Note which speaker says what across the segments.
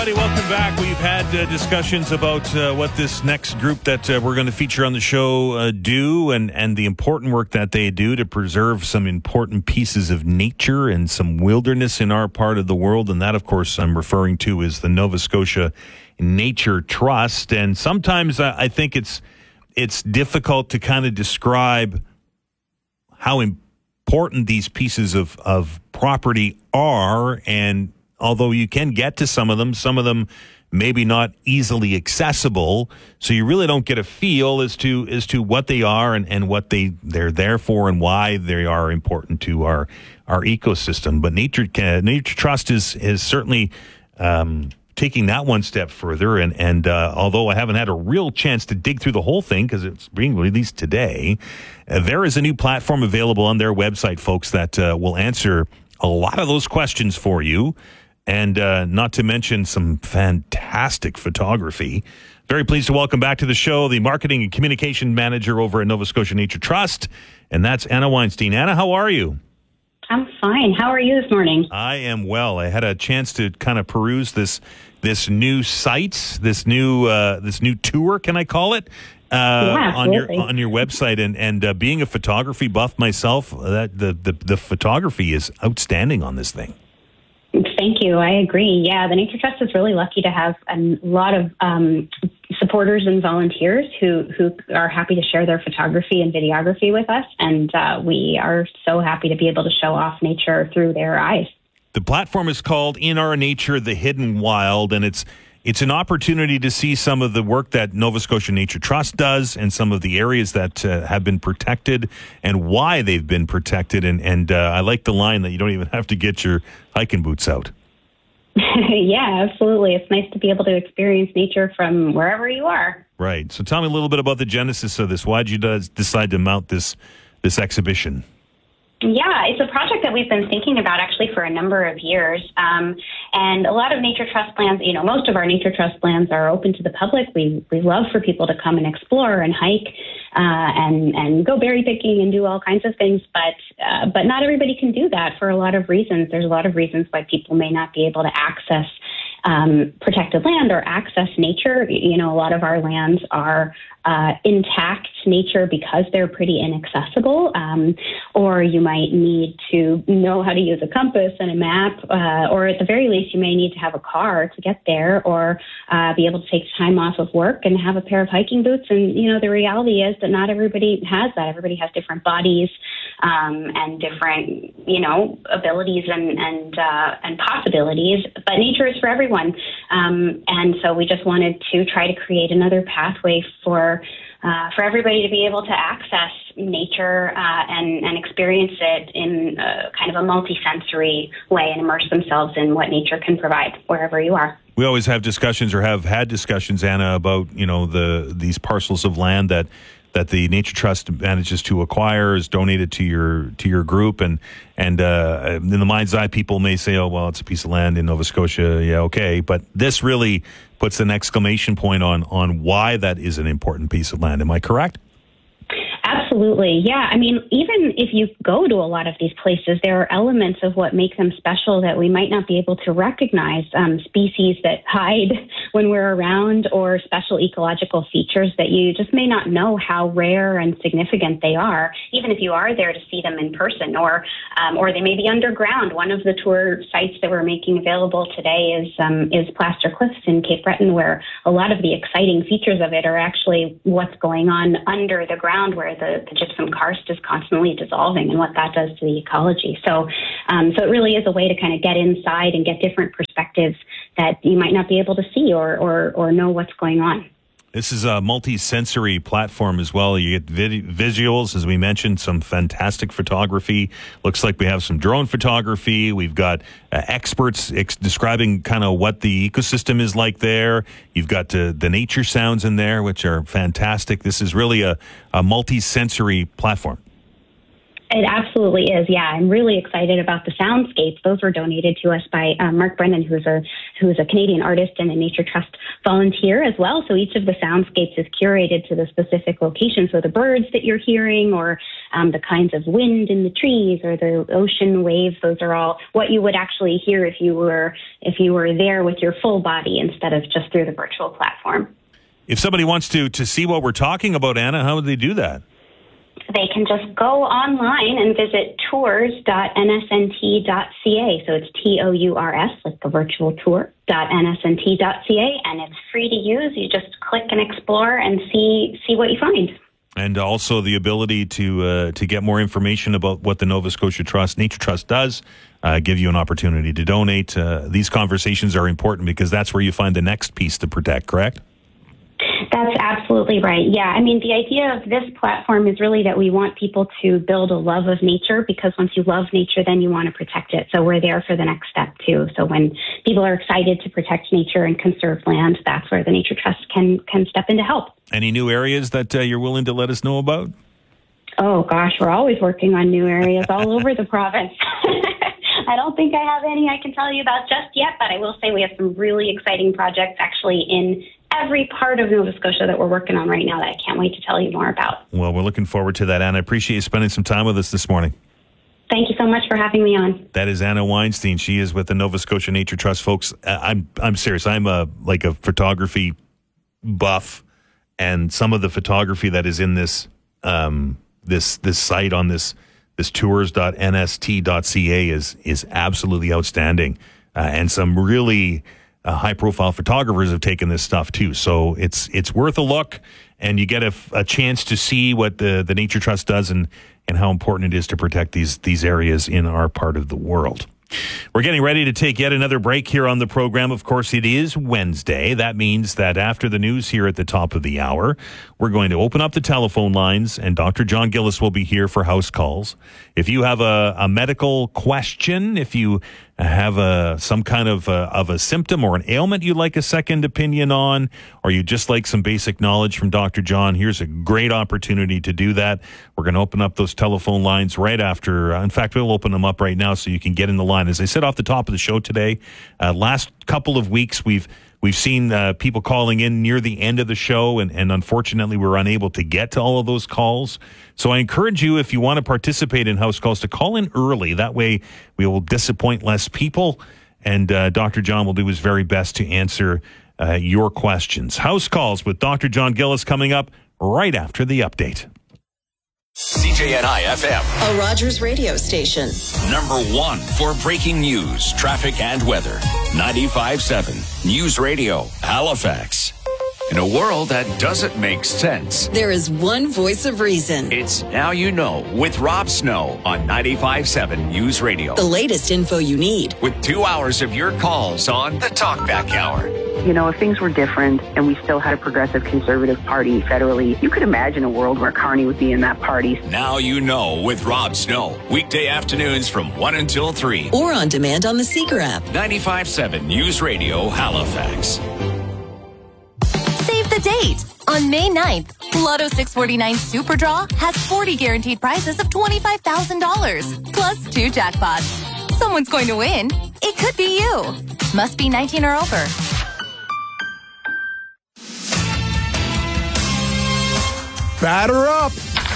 Speaker 1: Welcome back. We've had discussions about what this next group that we're going to feature on the show do and the important work that they do to preserve some important pieces of nature and some wilderness in our part of the world. And that, of course, I'm referring to is the Nova Scotia Nature Trust. And sometimes I think it's difficult to kind of describe how important these pieces of property are, and although you can get to some of them maybe not easily accessible, so you really don't get a feel as to what they are and what they're there for and why they are important to our ecosystem. But Nature Trust is certainly taking that one step further, and although I haven't had a real chance to dig through the whole thing because it's being released today, there is a new platform available on their website, folks, that will answer a lot of those questions for you. And not to mention some fantastic photography. Very pleased to welcome back to the show the Marketing and Communication Manager over at Nova Scotia Nature Trust, and that's Anna Weinstein. Anna, how are you?
Speaker 2: I'm fine. How are you this morning?
Speaker 1: I am well. I had a chance to kind of peruse this new site, this new tour, can I call it? On your website, and being a photography buff myself, that the photography is outstanding on this thing.
Speaker 2: Thank you. I agree. Yeah, the Nature Trust is really lucky to have a lot of supporters and volunteers who are happy to share their photography and videography with us, and we are so happy to be able to show off nature through their eyes.
Speaker 1: The platform is called In Our Nature, The Hidden Wild, and it's an opportunity to see some of the work that Nova Scotia Nature Trust does and some of the areas that have been protected and why they've been protected. And I like the line that you don't even have to get your hiking boots out.
Speaker 2: Yeah, absolutely. It's nice to be able to experience nature from wherever you are.
Speaker 1: Right. So tell me a little bit about the genesis of this. Why did you decide to mount this exhibition?
Speaker 2: Yeah, it's a project that we've been thinking about actually for a number of years. And a lot of Nature Trust lands, most of our Nature Trust lands are open to the public. We love for people to come and explore and hike and go berry picking and do all kinds of things. But not everybody can do that for a lot of reasons. There's a lot of reasons why people may not be able to access protected land or access nature. A lot of our lands are intact nature because they're pretty inaccessible, or you might need to know how to use a compass and a map, or at the very least, you may need to have a car to get there, or be able to take time off of work and have a pair of hiking boots. And, the reality is that not everybody has that. Everybody has different bodies and different, abilities and possibilities, but nature is for everyone. And so we just wanted to try to create another pathway for everybody to be able to access nature and experience it in kind of a multi-sensory way and immerse themselves in what nature can provide wherever you are.
Speaker 1: We always have discussions, or have had discussions, Anna, about these parcels of land that the Nature Trust manages to acquire, is donated to your group, and in the mind's eye, people may say, "Oh, well, it's a piece of land in Nova Scotia." Yeah, okay, but this really puts an exclamation point on why that is an important piece of land. Am I correct?
Speaker 2: Absolutely. Yeah. I mean, even if you go to a lot of these places, there are elements of what make them special that we might not be able to recognize, species that hide when we're around, or special ecological features that you just may not know how rare and significant they are, even if you are there to see them in person, or they may be underground. One of the tour sites that we're making available today is Plaster Cliffs in Cape Breton, where a lot of the exciting features of it are actually what's going on under the ground, where the gypsum karst is constantly dissolving, and what that does to the ecology. So it really is a way to kind of get inside and get different perspectives that you might not be able to see or know what's going on.
Speaker 1: This is a multi-sensory platform as well. You get visuals, as we mentioned, some fantastic photography. Looks like we have some drone photography. We've got experts describing kind of what the ecosystem is like there. You've got the nature sounds in there, which are fantastic. This is really a multi-sensory platform.
Speaker 2: It absolutely is. Yeah, I'm really excited about the soundscapes. Those were donated to us by Mark Brennan, who's a Canadian artist and a Nature Trust volunteer as well. So each of the soundscapes is curated to the specific location. So the birds that you're hearing, or the kinds of wind in the trees, or the ocean waves, those are all what you would actually hear if you were there with your full body instead of just through the virtual platform.
Speaker 1: If somebody wants to see what we're talking about, Anna, how would they do that?
Speaker 2: They can just go online and visit tours.nsnt.ca. So it's TOURS, like the virtual tour.nsnt.ca, and it's free to use. You just click and explore and see what you find.
Speaker 1: And also the ability to get more information about what the Nova Scotia Nature Trust does, give you an opportunity to donate. These conversations are important because that's where you find the next piece to protect, correct?
Speaker 2: That's absolutely right. Yeah. I mean, the idea of this platform is really that we want people to build a love of nature, because once you love nature, then you want to protect it. So we're there for the next step too. So when people are excited to protect nature and conserve land, that's where the Nature Trust can step in to help. Any
Speaker 1: new areas that you're willing to let us know about?
Speaker 2: Oh gosh, we're always working on new areas all over the province. I don't think I have any I can tell you about just yet, but I will say we have some really exciting projects actually in every part of Nova Scotia that we're working on right now that I can't wait to tell you more about.
Speaker 1: Well, we're looking forward to that, Anna. I appreciate you spending some time with us this morning.
Speaker 2: Thank you so much for having me on.
Speaker 1: That is Anna Weinstein. She is with the Nova Scotia Nature Trust, folks. I'm serious. I'm a photography buff, and some of the photography that is in this this site on this tours.nst.ca is absolutely outstanding, and some really high-profile photographers have taken this stuff too. So it's worth a look, and you get a chance to see what the Nature Trust does and how important it is to protect these areas in our part of the world. We're getting ready to take yet another break here on the program. Of course, it is Wednesday. That means that after the news here at the top of the hour, we're going to open up the telephone lines, and Dr. John Gillis will be here for house calls. If you have a medical question, if you have some kind of a symptom or an ailment you'd like a second opinion on, or you just like some basic knowledge from Dr. John, here's a great opportunity to do that. We're going to open up those telephone lines right after. In fact, we'll open them up right now so you can get in the line. As I said off the top of the show today, last couple of weeks we've seen people calling in near the end of the show, and unfortunately we're unable to get to all of those calls. So I encourage you, if you want to participate in house calls, to call in early. That way we will disappoint less people, and Dr. John will do his very best to answer your questions. House calls with Dr. John Gillis coming up right after the update.
Speaker 3: CJNI FM,
Speaker 4: a Rogers radio station.
Speaker 3: #1 for breaking news, traffic, and weather. 95.7 News Radio, Halifax. In a world that doesn't make sense,
Speaker 4: there is one voice of reason.
Speaker 3: It's Now You Know with Rob Snow on 95.7 News Radio.
Speaker 4: The latest info you need.
Speaker 3: With 2 hours of your calls on the Talkback Hour.
Speaker 5: You know, if things were different and we still had a progressive conservative party federally, you could imagine a world where Carney would be in that party.
Speaker 3: Now You Know with Rob Snow. Weekday afternoons from 1 until 3.
Speaker 4: Or on demand on the Seeker app.
Speaker 3: 95.7 News Radio, Halifax.
Speaker 6: Save the date. On May 9th, Lotto 649 Super Draw has 40 guaranteed prizes of $25,000, plus 2 jackpots. Someone's going to win. It could be you. Must be 19 or over.
Speaker 7: Batter up!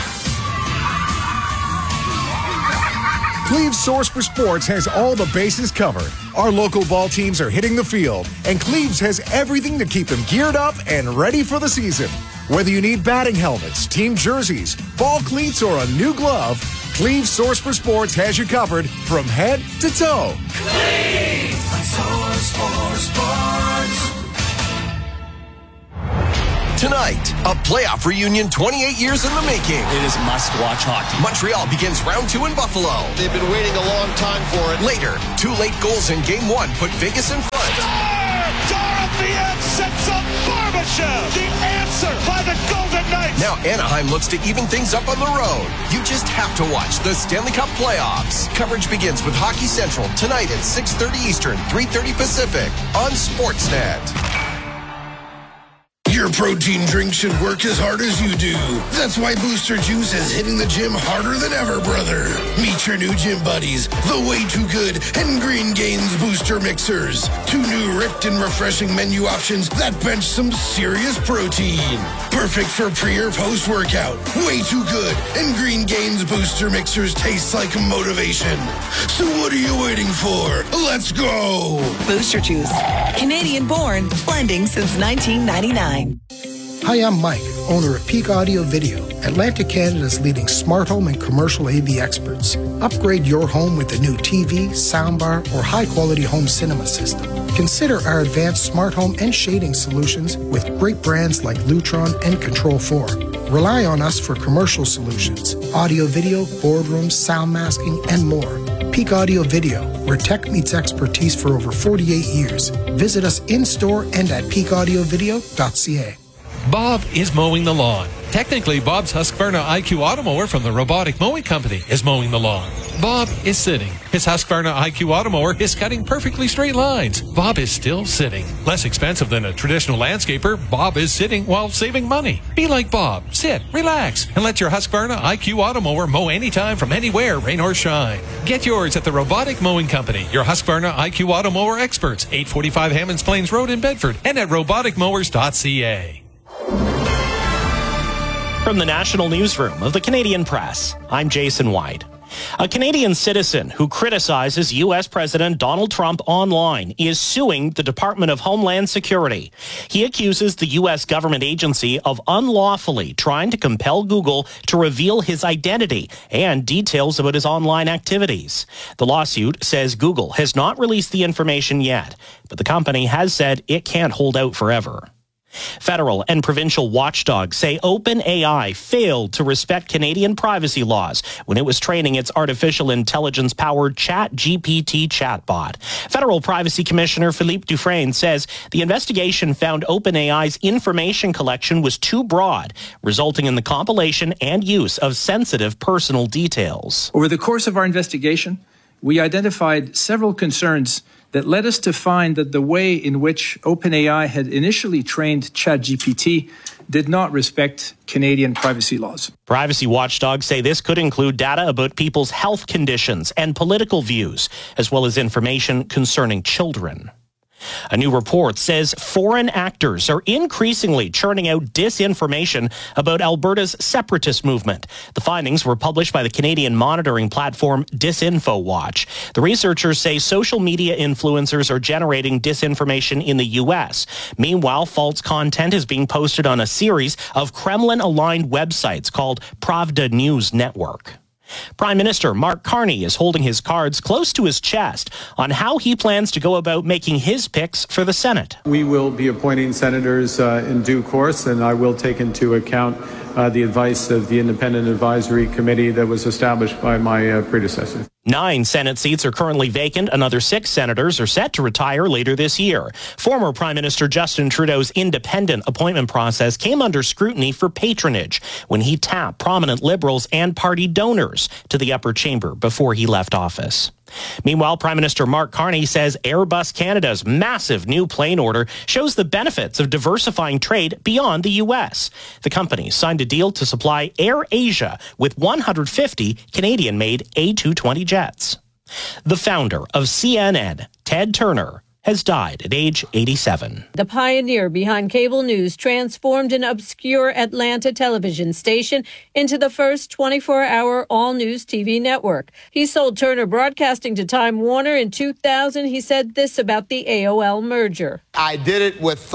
Speaker 7: Cleve's Source for Sports has all the bases covered. Our local ball teams are hitting the field, and Cleve's has everything to keep them geared up and ready for the season. Whether you need batting helmets, team jerseys, ball cleats, or a new glove, Cleve's Source for Sports has you covered from head to toe.
Speaker 8: Cleve's Source for Sports.
Speaker 9: Tonight, a playoff reunion 28 years in the making.
Speaker 10: It is must-watch hockey.
Speaker 9: Montreal begins round 2 in Buffalo.
Speaker 11: They've been waiting a long time for it.
Speaker 9: Later, 2 late goals in Game 1 put Vegas in front.
Speaker 8: Dorothea sets up Barbashev, the answer by the Golden Knights.
Speaker 9: Now Anaheim looks to even things up on the road. You just have to watch the Stanley Cup playoffs. Coverage begins with Hockey Central tonight at 6:30 Eastern, 3:30 Pacific on Sportsnet.
Speaker 10: Your protein drink should work as hard as you do. That's why Booster Juice is hitting the gym harder than ever, brother. Meet your new gym buddies, the Way Too Good and Green Gains Booster Mixers. 2 new ripped and refreshing menu options that bench some serious protein. Perfect for pre or post workout. Way Too Good and Green Gains Booster Mixers taste like motivation. So what are you waiting for? Let's go!
Speaker 4: Booster Juice. Canadian born, blending since 1999.
Speaker 12: Hi, I'm Mike, owner of Peak Audio Video, Atlantic Canada's leading smart home and commercial AV experts. Upgrade your home with a new TV, soundbar, or high-quality home cinema system. Consider our advanced smart home and shading solutions with great brands like Lutron and Control4. Rely on us for commercial solutions, audio video, boardrooms, sound masking, and more. Peak Audio Video, where tech meets expertise for over 48 years. Visit us in-store and at peakaudiovideo.ca.
Speaker 13: Bob is mowing the lawn. Technically, Bob's Husqvarna IQ Automower from the Robotic Mowing Company is mowing the lawn. Bob is sitting. His Husqvarna IQ Automower is cutting perfectly straight lines. Bob is still sitting. Less expensive than a traditional landscaper, Bob is sitting while saving money. Be like Bob. Sit, relax, and let your Husqvarna IQ Automower mow anytime from anywhere, rain or shine. Get yours at the Robotic Mowing Company, your Husqvarna IQ Automower experts, 845 Hammonds Plains Road in Bedford, and at roboticmowers.ca.
Speaker 14: From the National Newsroom of the Canadian Press, I'm Jason White. A Canadian citizen who criticizes U.S. President Donald Trump online is suing the Department of Homeland Security. He accuses the U.S. government agency of unlawfully trying to compel Google to reveal his identity and details about his online activities. The lawsuit says Google has not released the information yet, but the company has said it can't hold out forever. Federal and provincial watchdogs say OpenAI failed to respect Canadian privacy laws when it was training its artificial intelligence-powered ChatGPT chatbot. Federal Privacy Commissioner Philippe Dufresne says the investigation found OpenAI's information collection was too broad, resulting in the compilation and use of sensitive personal details.
Speaker 15: Over the course of our investigation, we identified several concerns that led us to find that the way in which OpenAI had initially trained ChatGPT did not respect Canadian privacy laws.
Speaker 14: Privacy watchdogs say this could include data about people's health conditions and political views, as well as information concerning children. A new report says foreign actors are increasingly churning out disinformation about Alberta's separatist movement. The findings were published by the Canadian monitoring platform DisinfoWatch. The researchers say social media influencers are generating disinformation in the U.S. Meanwhile, false content is being posted on a series of Kremlin-aligned websites called Pravda News Network. Prime Minister Mark Carney is holding his cards close to his chest on how he plans to go about making his picks for the Senate.
Speaker 16: We will be appointing senators in due course, and I will take into account the advice of the Independent Advisory Committee that was established by my predecessor.
Speaker 14: 9 Senate seats are currently vacant. Another 6 senators are set to retire later this year. Former Prime Minister Justin Trudeau's independent appointment process came under scrutiny for patronage when he tapped prominent Liberals and party donors to the upper chamber before he left office. Meanwhile, Prime Minister Mark Carney says Airbus Canada's massive new plane order shows the benefits of diversifying trade beyond the U.S. The company signed a deal to supply Air Asia with 150 Canadian-made A220 jets. The founder of CNN, Ted Turner, has died at age 87.
Speaker 17: The pioneer behind cable news transformed an obscure Atlanta television station into the first 24-hour all-news TV network. He sold Turner Broadcasting to Time Warner in 2000. He said this about the AOL merger.
Speaker 11: I did it with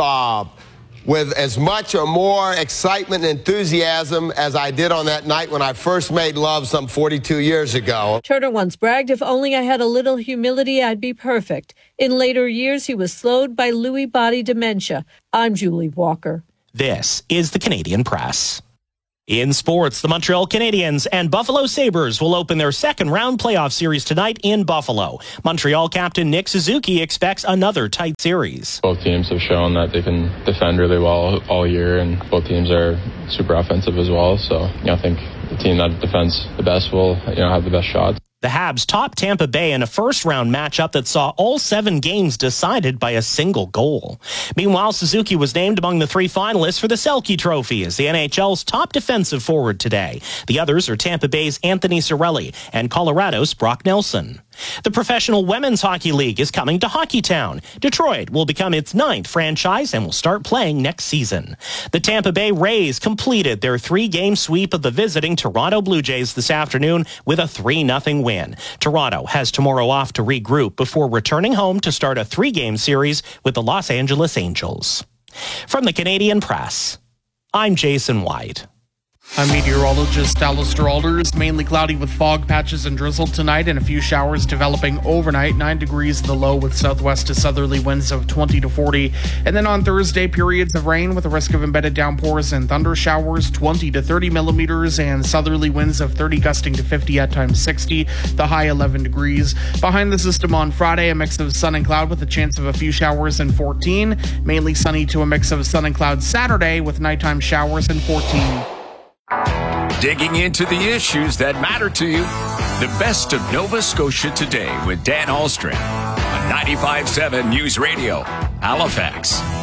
Speaker 11: as much or more excitement and enthusiasm as I did on that night when I first made love some 42 years ago.
Speaker 17: Turner once bragged, "If only I had a little humility, I'd be perfect." In later years, he was slowed by Lewy body dementia. I'm Julie Walker.
Speaker 14: This is the Canadian Press. In sports, the Montreal Canadiens and Buffalo Sabres will open their second-round playoff series tonight in Buffalo. Montreal captain Nick Suzuki expects another tight series.
Speaker 18: Both teams have shown that they can defend really well all year, and both teams are super offensive as well. So, I think the team that defends the best will, have the best shots.
Speaker 14: The Habs topped Tampa Bay in a first-round matchup that saw all 7 games decided by a single goal. Meanwhile, Suzuki was named among the 3 finalists for the Selke Trophy as the NHL's top defensive forward today. The others are Tampa Bay's Anthony Cirelli and Colorado's Brock Nelson. The Professional Women's Hockey League is coming to Hockeytown. Detroit will become its 9th franchise and will start playing next season. The Tampa Bay Rays completed their 3-game sweep of the visiting Toronto Blue Jays this afternoon with a 3-0 win. Toronto has tomorrow off to regroup before returning home to start a 3-game series with the Los Angeles Angels. From the Canadian Press, I'm Jason White.
Speaker 19: I'm meteorologist Alistair Alders. Mainly cloudy with fog patches and drizzle tonight and a few showers developing overnight. 9 degrees the low with southwest to southerly winds of 20 to 40. And then on Thursday, periods of rain with a risk of embedded downpours and thunder showers, 20 to 30 millimeters, and southerly winds of 30 gusting to 50 at times 60. The high 11 degrees. Behind the system on Friday, a mix of sun and cloud with a chance of a few showers and 14. Mainly sunny to a mix of sun and cloud Saturday with nighttime showers and 14.
Speaker 3: Digging into the issues that matter to you. The best of Nova Scotia Today with Dan Ahlstrom on 95.7 News Radio, Halifax.